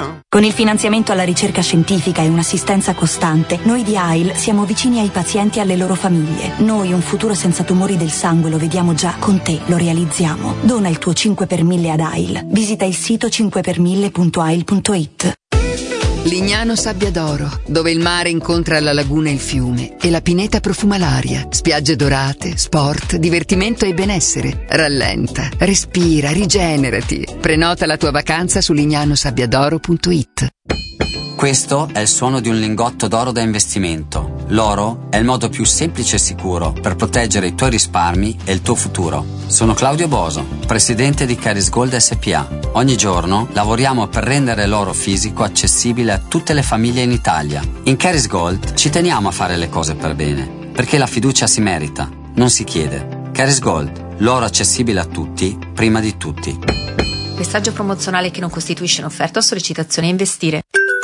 Con il finanziamento alla ricerca scientifica e un'assistenza costante, noi di AIL siamo vicini ai pazienti e alle loro famiglie. Noi un futuro senza tumori del sangue lo vediamo già, con te lo realizziamo. Dona il tuo 5 per 1000 ad AIL. Visita il sito 5per1000.ail.it. Lignano Sabbia d'Oro, dove il mare incontra la laguna e il fiume e la pineta profuma l'aria. Spiagge dorate, sport, divertimento e benessere. Rallenta, respira, rigenerati. Prenota la tua vacanza su lignanosabbiadoro.it. Questo è il suono di un lingotto d'oro da investimento. L'oro è il modo più semplice e sicuro per proteggere i tuoi risparmi e il tuo futuro. Sono Claudio Boso, presidente di Caris Gold SPA. Ogni giorno lavoriamo per rendere l'oro fisico accessibile a tutte le famiglie in Italia. In Caris Gold ci teniamo a fare le cose per bene, perché la fiducia si merita, non si chiede. Caris Gold, l'oro accessibile a tutti, prima di tutti. Messaggio promozionale che non costituisce un'offerta o sollecitazione a investire.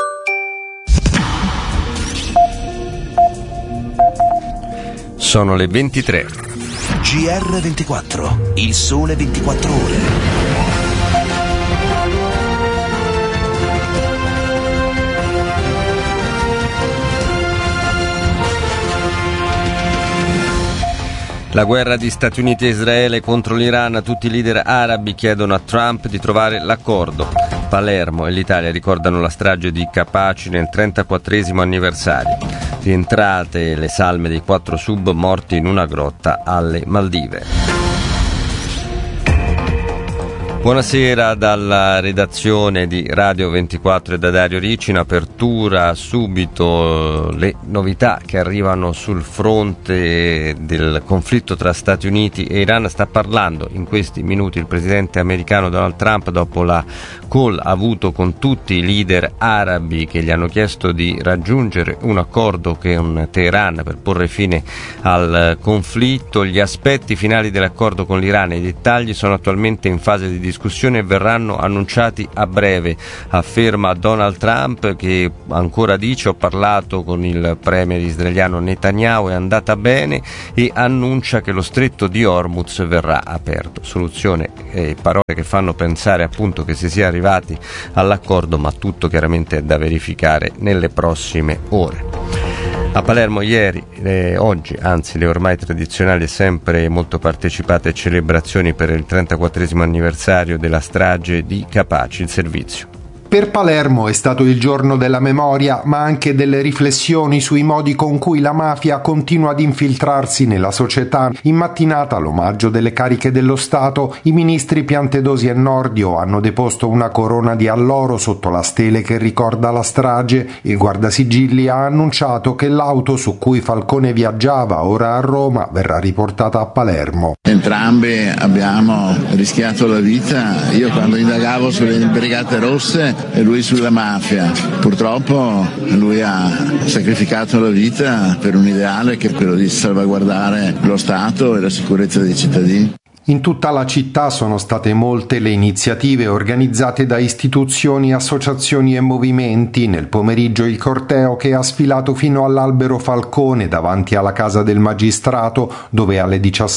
Sono le 23. GR24, il sole 24 ore. La guerra di Stati Uniti e Israele contro l'Iran, tutti i leader arabi chiedono a Trump di trovare l'accordo. Palermo e l'Italia ricordano la strage di Capaci nel 34esimo anniversario. Rientrate le salme dei 4 sub morti in una grotta alle Maldive. Buonasera dalla redazione di Radio 24 e da Dario Ricci. In apertura subito le novità che arrivano sul fronte del conflitto tra Stati Uniti e Iran. Sta parlando in questi minuti il presidente americano Donald Trump dopo la call avuto con tutti i leader arabi che gli hanno chiesto di raggiungere un accordo con Teheran per porre fine al conflitto. Gli aspetti finali dell'accordo con l'Iran e i dettagli sono attualmente in fase di discussione e verranno annunciati a breve, afferma Donald Trump, che ancora dice: ho parlato con il premier israeliano Netanyahu, è andata bene, e annuncia che lo stretto di Hormuz verrà aperto. Soluzione e parole che fanno pensare appunto che si sia arrivati all'accordo, ma tutto chiaramente è da verificare nelle prossime ore. A Palermo oggi, le ormai tradizionali e sempre molto partecipate celebrazioni per il 34esimo anniversario della strage di Capaci. Il servizio. Per Palermo è stato il giorno della memoria, ma anche delle riflessioni sui modi con cui la mafia continua ad infiltrarsi nella società. In mattinata, all'omaggio delle cariche dello Stato, i ministri Piantedosi e Nordio hanno deposto una corona di alloro sotto la stele che ricorda la strage. Il Guardasigilli ha annunciato che l'auto su cui Falcone viaggiava ora a Roma verrà riportata a Palermo. Entrambi abbiamo rischiato la vita, io quando indagavo sulle Brigate Rosse e lui sulla mafia. Purtroppo lui ha sacrificato la vita per un ideale che è quello di salvaguardare lo Stato e la sicurezza dei cittadini. In tutta la città sono state molte le iniziative organizzate da istituzioni, associazioni e movimenti. Nel pomeriggio il corteo che ha sfilato fino all'Albero Falcone davanti alla casa del magistrato, dove alle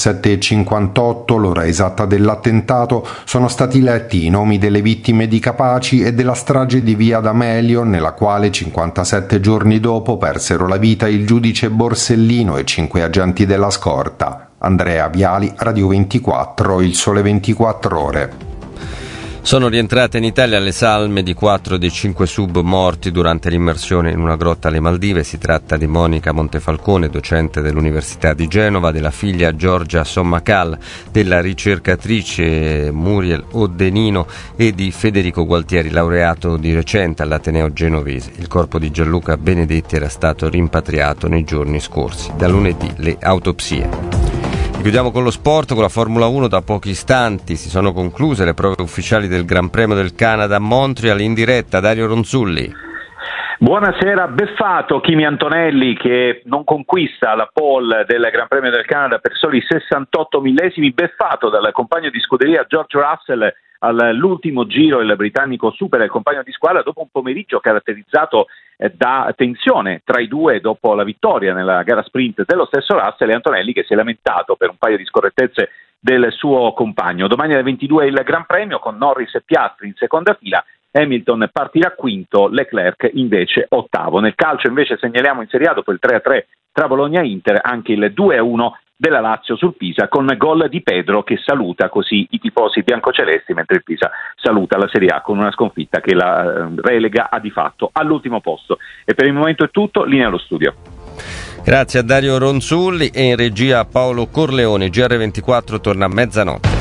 17:58, l'ora esatta dell'attentato, sono stati letti i nomi delle vittime di Capaci e della strage di Via D'Amelio, nella quale 57 giorni dopo persero la vita il giudice Borsellino e 5 agenti della scorta. Andrea Viali, Radio 24, il sole 24 ore. Sono rientrate in Italia le salme di 4 dei 5 sub morti durante l'immersione in una grotta alle Maldive. Si tratta di Monica Montefalcone, docente dell'Università di Genova, della figlia Giorgia Sommacal, della ricercatrice Muriel Oddenino e di Federico Gualtieri, laureato di recente all'Ateneo genovese. Il corpo di Gianluca Benedetti era stato rimpatriato nei giorni scorsi. Da lunedì le autopsie. Chiudiamo con lo sport, con la Formula 1. Da pochi istanti si sono concluse le prove ufficiali del Gran Premio del Canada a Montreal. In diretta Dario Ronzulli. Buonasera. Beffato Kimi Antonelli, che non conquista la pole del Gran Premio del Canada per soli 68 millesimi, beffato dal compagno di scuderia George Russell. All'ultimo giro il britannico supera il compagno di squadra dopo un pomeriggio caratterizzato da tensione tra i due dopo la vittoria nella gara sprint dello stesso Russell, e Antonelli che si è lamentato per un paio di scorrettezze del suo compagno. Domani alle 22 il Gran Premio con Norris e Piastri in seconda fila Hamilton partirà quinto, Leclerc invece ottavo. Nel calcio invece segnaliamo in Serie A, dopo il 3-3 tra Bologna e Inter, anche il 2-1 della Lazio sul Pisa, con gol di Pedro che saluta così i tifosi biancocelesti, mentre il Pisa saluta la Serie A con una sconfitta che la relega di fatto all'ultimo posto. E per il momento è tutto, linea allo studio. Grazie a Dario Ronzulli e in regia Paolo Corleone. GR24 torna a mezzanotte.